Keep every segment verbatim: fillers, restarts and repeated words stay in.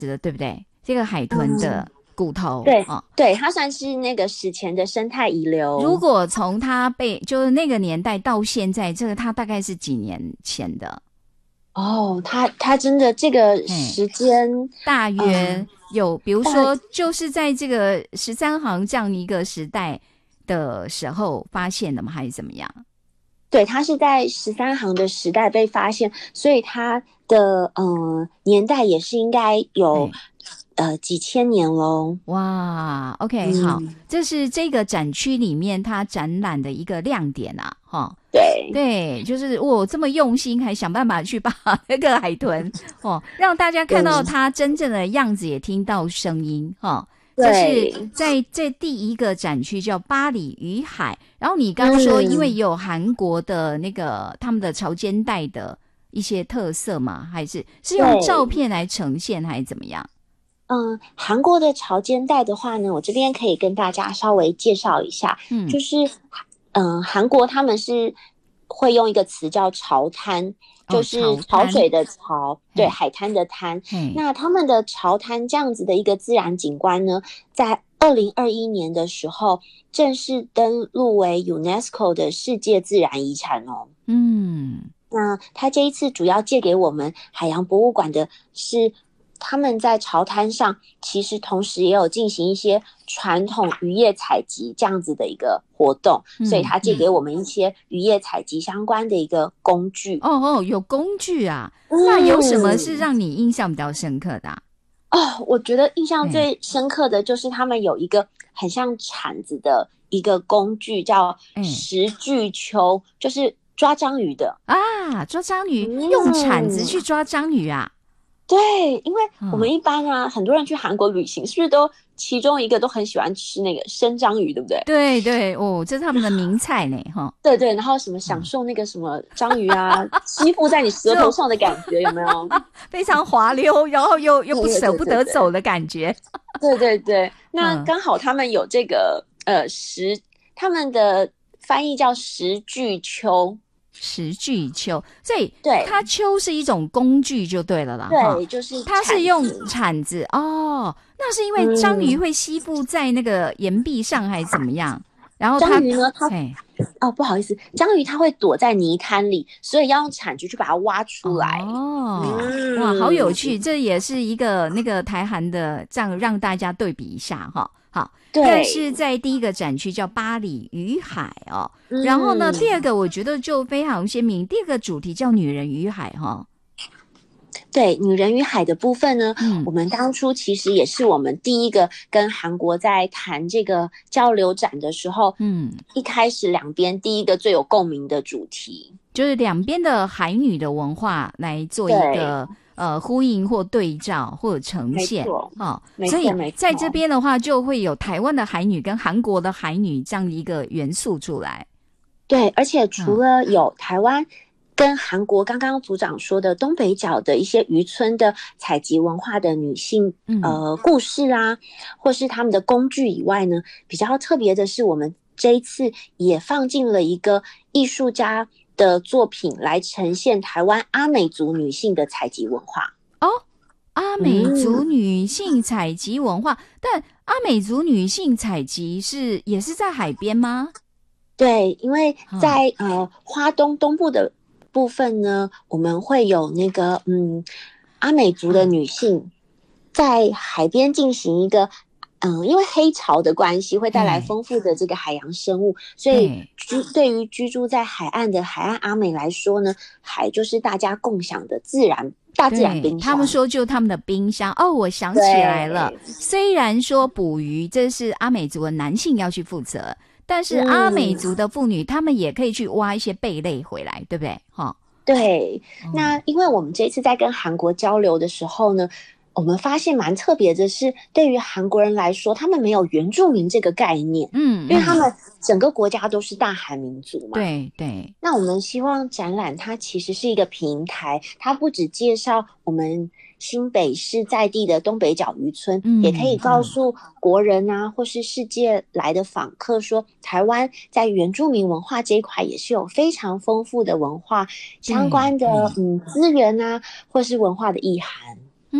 的，对不对？这个海豚的骨头， 嗯、对、 哦、 对，它算是那个史前的生态遗留。 如果从它被就是那个年代到现在，这个它大概是几年前的？ 哦，它它真的这个时间大约有、嗯、比如说就是在这个十三行这样一个时代的时候发现的吗？还是怎么样？ 对，它是在十三行的时代被发现，所以它的呃年代也是应该有呃几千年咯。 哇 OK、嗯、好，这是这个展区里面它展览的一个亮点啊，齁， 对对，就是我这么用心还想办法去把那个海豚哦，让大家看到它真正的样子，也听到声音齁。这是在这第一个展区叫巴黎与海，然后你刚刚说因为有韩国的那个、嗯、他们的潮间带的一些特色吗？还是是用照片来呈现还是怎么样？ 嗯，韩国的潮间带的话呢，我这边可以跟大家稍微介绍一下，嗯，就是嗯，韩国他们是会用一个词叫潮滩，就是潮水的潮，对，海滩的滩。那他们的潮滩这样子的一个自然景观呢，在二零二一年的时候正式登录为 UNESCO 的世界自然遗产哦。嗯，那他这一次主要借给我们海洋博物馆的是他们在潮滩上其实同时也有进行一些传统渔业采集这样子的一个活动、嗯、所以他借给我们一些渔业采集相关的一个工具。 哦哦，有工具啊、嗯、那有什么是让你印象比较深刻的啊？ 哦，我觉得印象最深刻的就是他们有一个很像铲子的一个工具叫食具球、嗯、就是抓章鱼的啊，抓章鱼、嗯、用铲子去抓章鱼啊？ 对，因为我们一般啊、嗯、很多人去韩国旅行是不是都其中一个都很喜欢吃那个生章鱼，对不对？ 对对，哦，这是他们的名菜呢哈。 对对，然后什么享受那个什么章鱼啊吸附在你舌头上的感觉有没有？ 非常滑溜，然后又又不舍不得走的感觉。 对对 对, 对, 对, 对，那刚好他们有这个、嗯、呃食，他们的翻译叫食具丘。 食具丘，所以对它丘是一种工具就对了啦。 对，就是它是用铲子哦。那是因为章鱼会吸附在那个岩壁上还是怎么样？然后它章鱼呢，它哦不好意思，章鱼它会躲在泥滩里，所以要用铲子去把它挖出来。 哦、嗯，哇，好有趣！这也是一个那个台韩的，这样让大家对比一下哈。好， 对， 但是在第一个展区叫巴黎与海哦、嗯，然后呢，第二个我觉得就非常鲜明，第二个主题叫女人与海哈。 对，女人与海的部分呢、嗯、我们当初其实也是我们第一个跟韩国在谈这个交流展的时候，嗯，一开始两边第一个最有共鸣的主题， 就是两边的海女的文化来做一个呃呼应或对照或者呈现，哦，所以在这边的话就会有台湾的海女跟韩国的海女这样的一个元素出来。 对，而且除了有台湾、嗯跟韩国刚刚组长说的东北角的一些渔村的采集文化的女性、嗯、呃故事啊，或是他们的工具以外呢，比较特别的是我们这一次也放进了一个艺术家的作品来呈现台湾阿美族女性的采集文化。 哦，阿美族女性采集文化、嗯、但阿美族女性采集是也是在海边吗？ 对，因为在、嗯、呃花东东部的部分呢，我们会有那个嗯，阿美族的女性在海边进行一个嗯，因为黑潮的关系会带来丰富的这个海洋生物，所以居对于居住在海岸的海岸阿美来说呢，海就是大家共享的自然大自然冰箱。 他们说就他们的冰箱哦，我想起来了，虽然说捕鱼这是阿美族的男性要去负责，但是阿美族的妇女、嗯、他们也可以去挖一些贝类回来，对不对？齁， 对，那因为我们这次在跟韩国交流的时候呢，我们发现蛮特别的是，对于韩国人来说，他们没有原住民这个概念，嗯，因为他们整个国家都是大韩民族嘛。 对对。 那我们希望展览它其实是一个平台，它不只介绍我们新北市在地的东北角渔村、嗯、也可以告诉国人啊、嗯、或是世界来的访客说，台湾在原住民文化这一块也是有非常丰富的文化相关的嗯资源啊，或是文化的意涵。 嗯，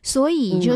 所以就